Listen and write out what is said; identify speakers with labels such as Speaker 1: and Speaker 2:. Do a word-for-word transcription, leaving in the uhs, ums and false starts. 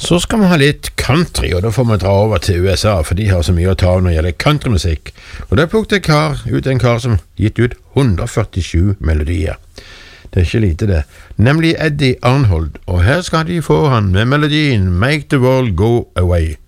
Speaker 1: Så skal vi ha litt country, og da får vi dra over til U S A, for de har så mye å ta av når det gjelder countrymusikk. Og der plukket jeg kar, ut en kar som gitt ut one hundred forty-seven melodier. Det er ikke lite det. Nemlig Eddie Arnold, og her skal de få han med melodien Make the World Go Away.